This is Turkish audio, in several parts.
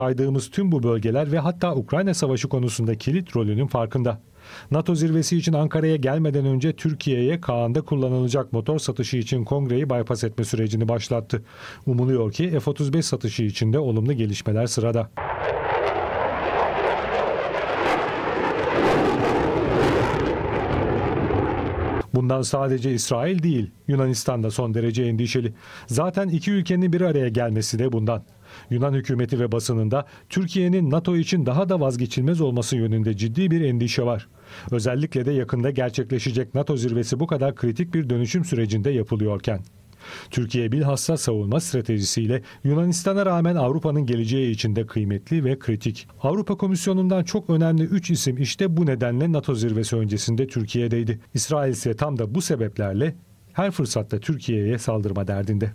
Saydığımız tüm bu bölgeler ve hatta Ukrayna Savaşı konusunda kilit rolünün farkında. NATO zirvesi için Ankara'ya gelmeden önce Türkiye'ye Kaan'da kullanılacak motor satışı için kongreyi bypass etme sürecini başlattı. Umuluyor ki F-35 satışı için de olumlu gelişmeler sırada. Bundan sadece İsrail değil, Yunanistan da son derece endişeli. Zaten iki ülkenin bir araya gelmesi de bundan. Yunan hükümeti ve basınında Türkiye'nin NATO için daha da vazgeçilmez olması yönünde ciddi bir endişe var. Özellikle de yakında gerçekleşecek NATO zirvesi bu kadar kritik bir dönüşüm sürecinde yapılıyorken. Türkiye bilhassa savunma stratejisiyle Yunanistan'a rağmen Avrupa'nın geleceği için de kıymetli ve kritik. Avrupa Komisyonu'ndan çok önemli 3 isim işte bu nedenle NATO zirvesi öncesinde Türkiye'deydi. İsrail ise tam da bu sebeplerle her fırsatta Türkiye'ye saldırma derdinde.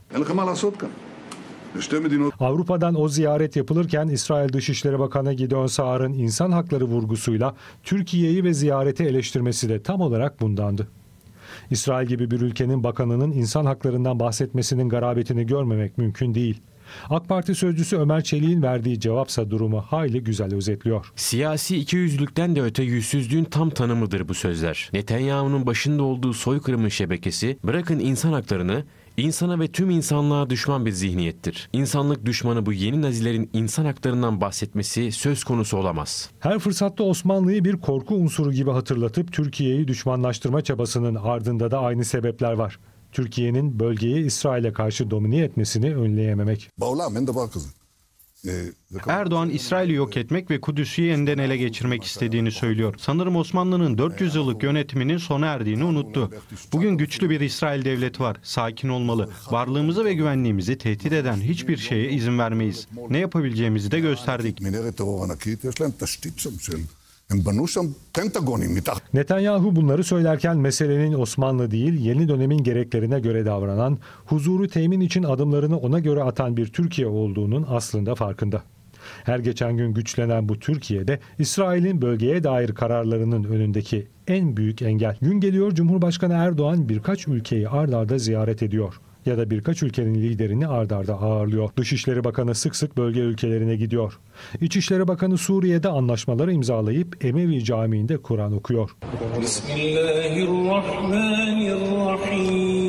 Avrupa'dan o ziyaret yapılırken İsrail Dışişleri Bakanı Gideon Saar'ın insan hakları vurgusuyla Türkiye'yi ve ziyareti eleştirmesi de tam olarak bundandı. İsrail gibi bir ülkenin bakanının insan haklarından bahsetmesinin garabetini görmemek mümkün değil. AK Parti sözcüsü Ömer Çelik'in verdiği cevapsa durumu hayli güzel özetliyor. Siyasi ikiyüzlülükten de öte yüzsüzlüğün tam tanımıdır bu sözler. Netanyahu'nun başında olduğu soykırımın şebekesi, bırakın insan haklarını, İnsana ve tüm insanlığa düşman bir zihniyettir. İnsanlık düşmanı bu yeni Nazilerin insan haklarından bahsetmesi söz konusu olamaz. Her fırsatta Osmanlı'yı bir korku unsuru gibi hatırlatıp Türkiye'yi düşmanlaştırma çabasının ardında da aynı sebepler var. Türkiye'nin bölgeyi İsrail'e karşı domine etmesini önleyememek. Erdoğan, İsrail'i yok etmek ve Kudüs'ü yeniden ele geçirmek istediğini söylüyor. Sanırım Osmanlı'nın 400 yıllık yönetiminin sona erdiğini unuttu. Bugün güçlü bir İsrail devleti var. Sakin olmalı. Varlığımızı ve güvenliğimizi tehdit eden hiçbir şeye izin vermeyiz. Ne yapabileceğimizi de gösterdik. Netanyahu bunları söylerken meselenin Osmanlı değil, yeni dönemin gereklerine göre davranan, huzuru temin için adımlarını ona göre atan bir Türkiye olduğunun aslında farkında. Her geçen gün güçlenen bu Türkiye'de İsrail'in bölgeye dair kararlarının önündeki en büyük engel. Gün geliyor Cumhurbaşkanı Erdoğan birkaç ülkeyi ard arda ziyaret ediyor. Ya da birkaç ülkenin liderini ard arda ağırlıyor. Dışişleri Bakanı sık sık bölge ülkelerine gidiyor. İçişleri Bakanı Suriye'de anlaşmaları imzalayıp Emevi Camii'nde Kur'an okuyor. Bismillahirrahmanirrahim.